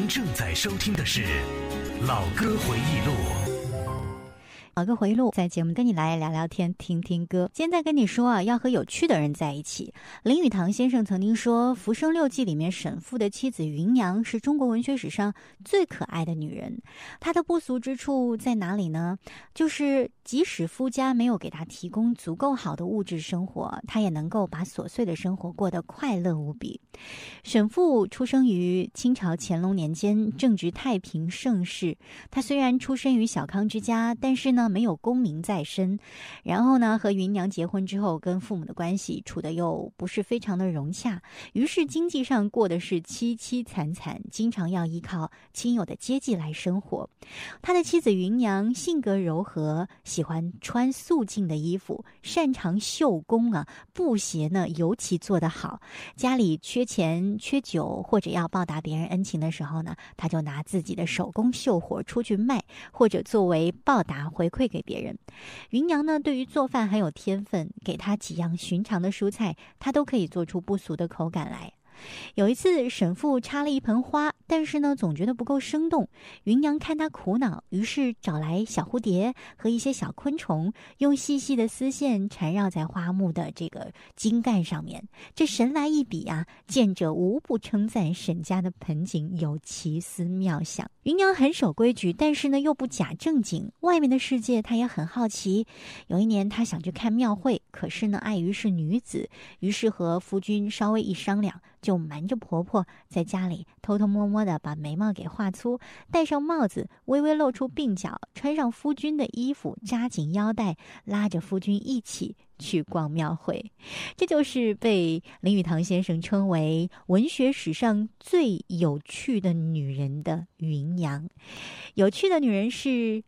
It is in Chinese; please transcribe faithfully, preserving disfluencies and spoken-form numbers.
您正在收听的是《老歌回忆录》。 老歌回忆录，在节目跟你来聊聊天，听听歌。今天在跟你说啊，要和有趣的人在一起。林语堂先生曾经说，《浮生六记》里面沈复的妻子芸娘是中国文学史上最可爱的女人。她的不俗之处在哪里呢？就是即使夫家没有给她提供足够好的物质生活，她也能够把琐碎的生活过得快乐无比。沈复出生于清朝乾隆年间，正值太平盛世。他虽然出身于小康之家，但是呢没有功名在身，然后呢和芸娘结婚之后，跟父母的关系处得又不是非常的融洽，于是经济上过的是凄凄惨惨，经常要依靠亲友的接济来生活。他的妻子芸娘性格柔和，喜欢穿素净的衣服，擅长绣工啊，布鞋呢尤其做得好。家里缺钱缺酒，或者要报答别人恩情的时候呢，他就拿自己的手工绣活出去卖，或者作为报答回馈给别人。芸娘呢对于做饭很有天分，给她几样寻常的蔬菜，她都可以做出不俗的口感来。有一次沈复插了一盆花，但是呢总觉得不够生动，芸娘看他苦恼，于是找来小蝴蝶和一些小昆虫，用细细的丝线缠绕在花木的这个茎干上面。这神来一笔啊，见者无不称赞沈家的盆景有奇思妙想。芸娘很守规矩，但是呢又不假正经，外面的世界她也很好奇。有一年她想去看庙会，可是呢碍于是女子，于是和夫君稍微一商量，就瞒着婆婆在家里偷偷摸摸的把眉毛给画粗，戴上帽子，微微露出鬓角，穿上夫君的衣服，扎紧腰带，拉着夫君一起去逛庙会。这就是被林语堂先生称为文学史上最有趣的女人的芸娘。有趣的女人是